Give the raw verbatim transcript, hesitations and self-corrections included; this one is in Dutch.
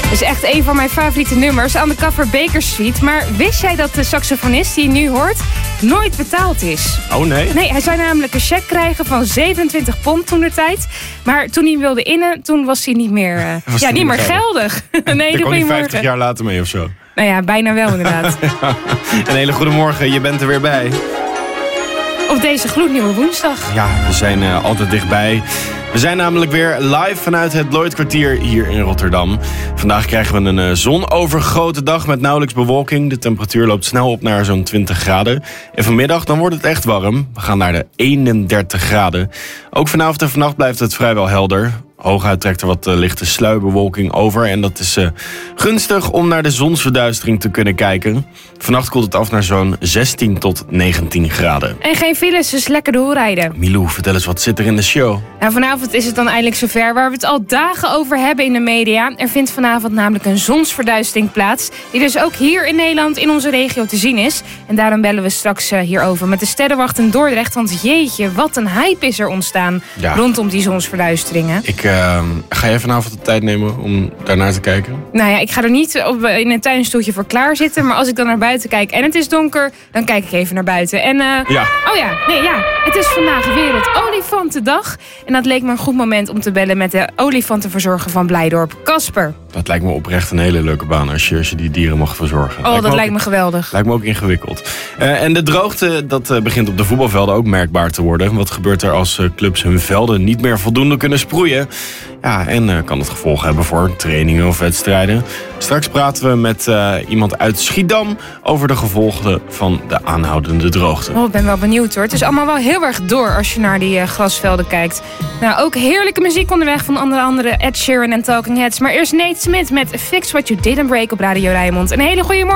Dat is echt een van mijn favoriete nummers, Undercover Baker Street. Maar wist jij dat de saxofonist die je nu hoort nooit betaald is? Oh nee? Nee, hij zou namelijk een cheque krijgen van zevenentwintig pond toen de tijd. Maar toen hij hem wilde innen, toen was hij niet meer, uh, was ja, niet meer geldig. geldig. Nee, Daar kwam hij vijftig morgen. jaar later mee of zo. Nou ja, bijna wel inderdaad. Een hele goede morgen, je bent er weer bij. Op deze gloednieuwe woensdag. Ja, we zijn uh, altijd dichtbij. We zijn namelijk weer live vanuit het Lloydkwartier hier in Rotterdam. Vandaag krijgen we een uh, zonovergoten dag met nauwelijks bewolking. De temperatuur loopt snel op naar zo'n twintig graden. En vanmiddag dan wordt het echt warm. We gaan naar de eenendertig graden. Ook vanavond en vannacht blijft het vrijwel helder. Hooguit trekt er wat uh, lichte sluierbewolking over. En dat is uh, gunstig om naar de zonsverduistering te kunnen kijken. Vannacht koelt het af naar zo'n zestien tot negentien graden. En geen files, dus lekker doorrijden. Milou, vertel eens, wat zit er in de show? Nou, vanavond is het dan eindelijk zover waar we het al dagen over hebben in de media. Er vindt vanavond namelijk een zonsverduistering plaats. Die dus ook hier in Nederland in onze regio te zien is. En daarom bellen we straks uh, hierover met de sterrenwacht in Dordrecht. Want jeetje, wat een hype is er ontstaan Ja. rondom die zonsverduisteringen. Ik, uh, ga jij vanavond de tijd nemen om daarnaar te kijken? Nou ja, ik ga er niet op, in een tuinstoeltje voor klaar zitten. Maar als ik dan naar buiten kijk en het is donker, dan kijk ik even naar buiten. En, uh, Ja. Oh ja, nee ja, het is vandaag Wereld Olifantendag. En dat leek me een goed moment om te bellen met de olifantenverzorger van Blijdorp, Casper. Dat lijkt me oprecht een hele leuke baan als je, als je die dieren mag verzorgen. Oh, dat me lijkt ook, me geweldig. lijkt me ook ingewikkeld. Uh, en de droogte, dat uh, begint op de voetbalvelden ook merkbaar te worden. Wat gebeurt er als uh, clubs hun velden niet meer voldoende kunnen sproeien? Ja, en uh, kan het gevolgen hebben voor trainingen of wedstrijden. Straks praten we met uh, iemand uit Schiedam over de gevolgen van de aanhoudende droogte. Oh, ik ben wel benieuwd hoor. Het is allemaal wel heel erg door als je naar die uh, grasvelden kijkt. Nou, ook heerlijke muziek onderweg van onder andere Ed Sheeran en Talking Heads. Maar eerst Nate Smith met Fix What You Didn't Break op Radio Rijnmond. Een hele goede morgen.